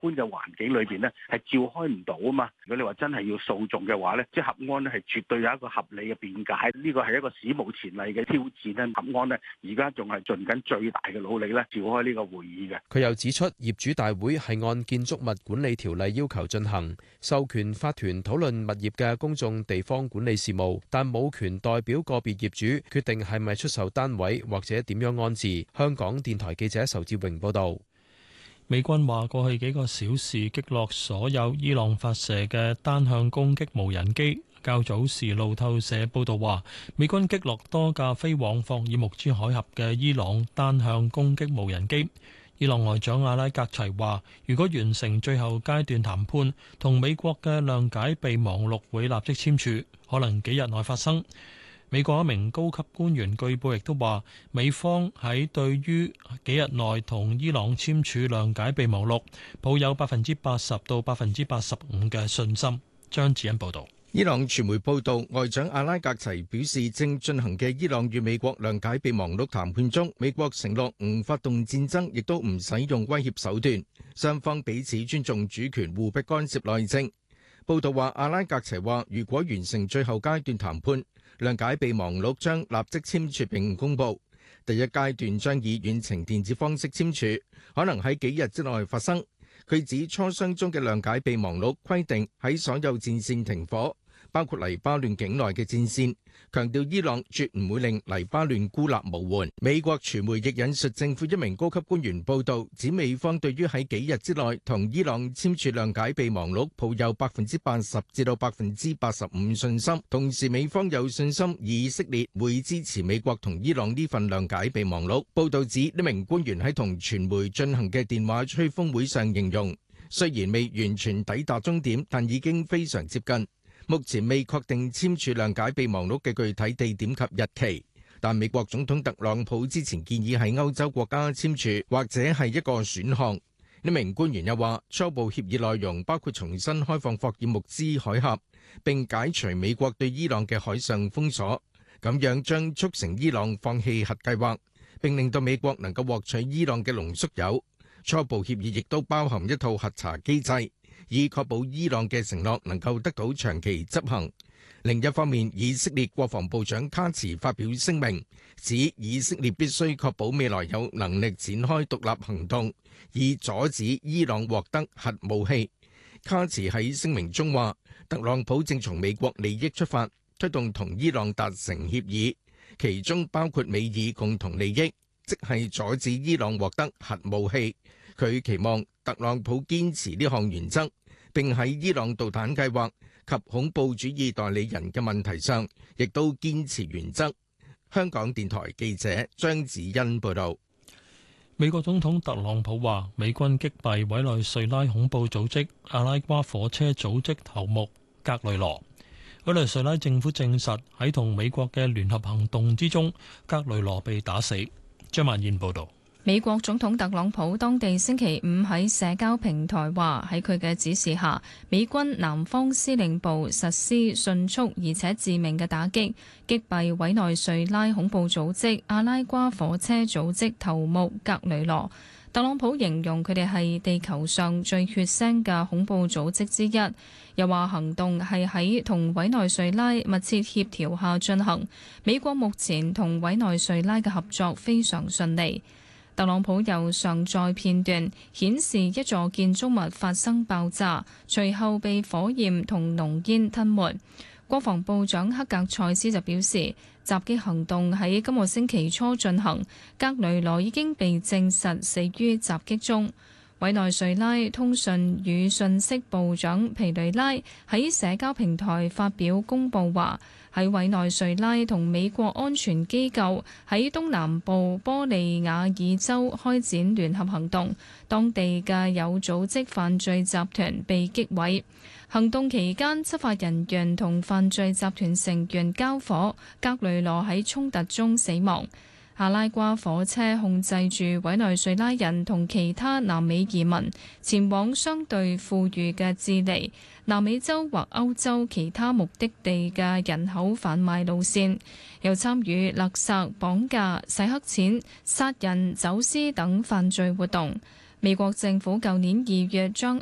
觀嘅環境裏邊咧係召開唔到啊嘛。如果你話真係要訴訟嘅話咧，即係合安咧係絕對有一個合理嘅辯解，呢個係一個史無前例嘅挑戰咧。合安咧而家仲係盡緊最大嘅努力咧，召開呢個會議嘅。 佢又指出，業主大會係按建築物管理條例要求進行，授權法團討論物業嘅公眾地方管理事務，但冇權代表個別業主決定係咪出售單位或者點樣安置。香港電台記者仇志榮報道。 美軍話過去幾個小時擊落所有伊朗發射嘅單向攻擊無人機。較早時路透社報道話，美軍擊落多架飛往霍爾木茲海峽嘅伊朗單向攻擊無人機。伊朗外長阿拉格齊話，如果完成最後階段談判，同美國嘅諒解備忘錄會立即簽署，可能幾日內發生。美國一名高級官員據報亦都話，美方喺對於幾日內同伊朗簽署諒解備忘錄抱有80%到85%嘅信心。張子欣報導。 伊朗傳媒報道，外長阿拉格齊表示，正進行嘅伊朗與美國諒解備忘錄談判中，美國承諾唔發動戰爭，亦都唔使用威脅手段，雙方彼此尊重主權，互不干涉內政。報道話，阿拉格齊話，如果完成最後階段談判，諒解備忘錄將立即簽署並公佈。第一階段將以遠程電子方式簽署，可能喺幾日之內發生。佢指磋商中嘅諒解備忘錄規定喺所有戰線停火，包括黎巴嫩境內嘅戰線，強調伊朗絕唔會令黎巴嫩孤立無援。美國傳媒亦引述政府一名高級官員報導，指美方對於喺幾日之內同伊朗簽署諒解備忘錄抱有80%至到85%信心，同時美方有信心以色列會支持美國同伊朗呢份諒解備忘錄。報導指呢名官員喺同傳媒進行嘅電話吹風會上形容，雖然未完全抵達終點，但已經非常接近。目前未確定簽署諒解備忘錄嘅具體地點及日期，但美國總統特朗普之前建議喺歐洲國家簽署，或者係一個選項。呢名官員又話，初步協議內容包括重新開放霍爾木茲海峽，並解除美國對伊朗嘅海上封鎖，咁樣將促成伊朗放棄核計劃，並令到美國能夠獲取伊朗嘅濃縮鈾。初步協議亦都包含一套核查機制，以確保伊朗嘅承諾能夠得到長期執行。另一方面，以色列國防部長卡茨發表聲明，指以色列必須確保未來有能力展開獨立行動，以阻止伊朗獲得核武器。卡茨喺聲明中話，特朗普正從美國利益出發，推動同伊朗達成協議，其中包括美以共同利益，即係阻止伊朗獲得核武器。佢期望特朗普堅持呢項原則，並喺伊朗導彈計劃及恐怖主義代理人嘅問題上，亦都堅持原則。香港電台記者張子欣報道。 美國總統特朗普話，美軍擊斃委內瑞拉恐怖組織阿拉瓜火車組織頭目格雷羅。委內瑞拉政府證實喺同美國嘅聯合行動之中，格雷羅被打死。張曼燕報道。 美國總統特朗普當地星期五喺社交平台話，喺佢嘅指示下，美軍南方司令部實施迅速而且致命嘅打擊，擊斃委內瑞拉恐怖組織阿拉瓜火車組織頭目格雷羅。特朗普形容佢哋係地球上最血腥嘅恐怖組織之一，又話行動係喺同委內瑞拉密切協調下進行。美國目前同委內瑞拉嘅合作非常順利。特朗普又上載片段，顯示一座建築物發生爆炸，隨後被火焰同濃煙吞沒。國防部長克格塞斯就表示，襲擊行動喺今個星期初進行，格雷羅已經被證實死於襲擊中。委內瑞拉通訊與信息部長皮雷拉喺社交平台發表公佈話，喺委內瑞拉同美國安全機構喺東南部玻利瓦爾州開展聯合行動，當地嘅有組織犯罪集團被擊毀。行動期間，執法人員同犯罪集團成員交火，格雷羅喺衝突中死亡。阿拉瓜火車控制住委內瑞拉人同其他南美移民前往相對富裕嘅智利、南美洲或歐洲其他目的地嘅人口販賣路線，又參與勒索、綁架、洗黑錢、殺人、走私等犯罪活動。 美國政府舊年2月將